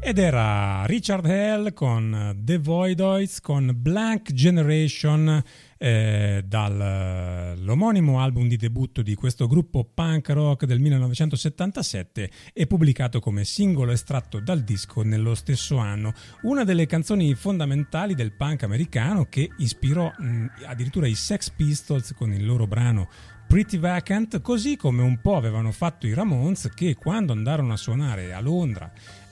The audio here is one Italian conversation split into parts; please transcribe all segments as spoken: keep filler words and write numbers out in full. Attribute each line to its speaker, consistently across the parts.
Speaker 1: ed era Richard Hell con The Voidoids con Blank Generation, eh, dall'omonimo album di debutto di questo gruppo punk rock del millenovecentosettantasette e pubblicato come singolo estratto dal disco nello stesso anno. Una delle canzoni fondamentali del punk americano che ispirò mh, addirittura i Sex Pistols con il loro brano Pretty Vacant, così come un po' avevano fatto i Ramones, che quando andarono a suonare a Londra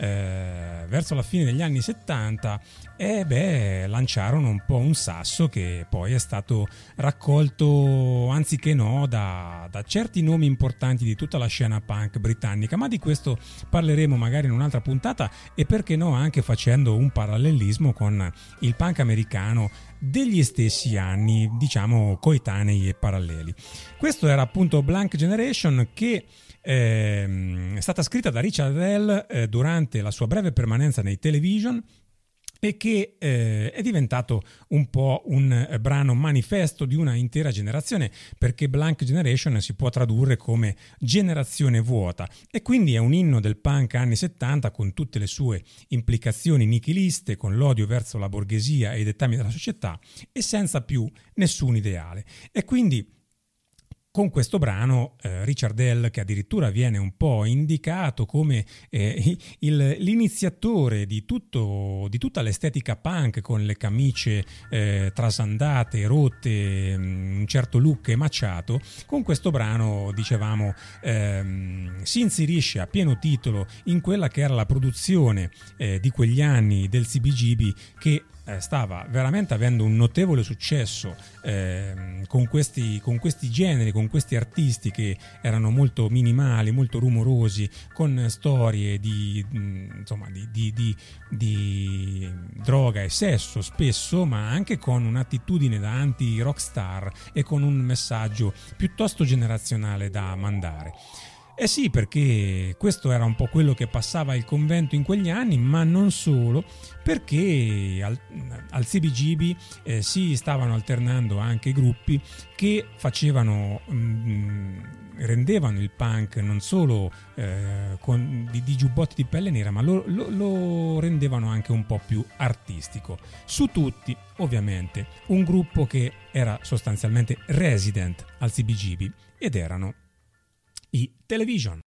Speaker 1: eh, verso la fine degli anni settanta e beh, lanciarono un po' un sasso che poi è stato raccolto anziché no da, da certi nomi importanti di tutta la scena punk britannica, ma di questo parleremo magari in un'altra puntata e perché no anche facendo un parallelismo con il punk americano degli stessi anni, diciamo coetanei e paralleli. Questo era appunto Blank Generation, che eh, è stata scritta da Richard Hell eh, durante la sua breve permanenza nei Television e che eh, è diventato un po' un eh, brano manifesto di una intera generazione, perché Blank Generation si può tradurre come generazione vuota e quindi è un inno del punk anni settanta con tutte le sue implicazioni nichiliste, con l'odio verso la borghesia e i dettami della società e senza più nessun ideale. E quindi con questo brano eh, Richard Hell, che addirittura viene un po' indicato come eh, il, l'iniziatore di, tutto, di tutta l'estetica punk, con le camicie eh, trasandate, rotte, un certo look emaciato, con questo brano, dicevamo, ehm, si inserisce a pieno titolo in quella che era la produzione eh, di quegli anni del C B G B, che Eh, stava veramente avendo un notevole successo eh, con, questi, con questi generi, con questi artisti che erano molto minimali, molto rumorosi, con storie di, mh, insomma, di, di, di, di droga e sesso spesso, ma anche con un'attitudine da anti-rockstar e con un messaggio piuttosto generazionale da mandare. Eh sì, perché questo era un po' quello che passava il convento in quegli anni, ma non solo, perché al, al C B G B eh, si stavano alternando anche gruppi che facevano, mh, rendevano il punk non solo eh, con, di, di giubbotti di pelle nera, ma lo, lo, lo rendevano anche un po' più artistico. Su tutti, ovviamente, un gruppo che era sostanzialmente resident al C B G B ed erano i Television.